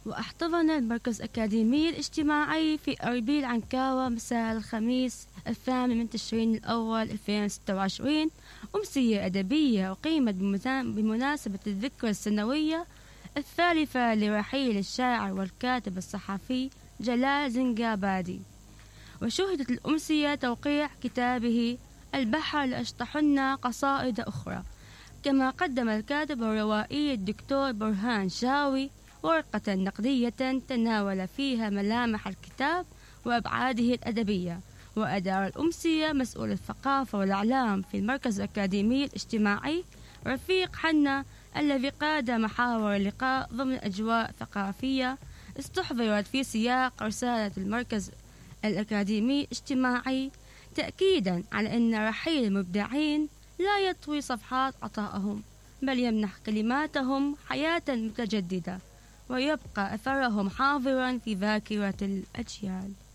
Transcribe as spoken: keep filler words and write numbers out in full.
واحتضن المركز الأكاديمي الاجتماعي في أربيل عنكاوة مساء الخميس الثامن من تشرين الأول ألفين وستة وعشرين أمسية أدبية أقيمت بمناسبة الذكرى السنوية الثالثة لرحيل الشاعر والكاتب الصحفي جلال زنجابادي. وشهدت الأمسية توقيع كتابه البحر لأشطحن قصائد أخرى، كما قدم الكاتب الروائي الدكتور برهان شاوي ورقة نقدية تناول فيها ملامح الكتاب وأبعاده الأدبية. وأدار الأمسية مسؤول الثقافة والإعلام في المركز الأكاديمي الاجتماعي رفيق حنا، الذي قاد محاور اللقاء ضمن أجواء ثقافية استحضرت في سياق رسالة المركز الأكاديمي الاجتماعي، تأكيدا على أن رحيل المبدعين لا يطوي صفحات عطائهم، بل يمنح كلماتهم حياة متجددة ويبقى أثرهم حاضرا في ذاكرة الأجيال.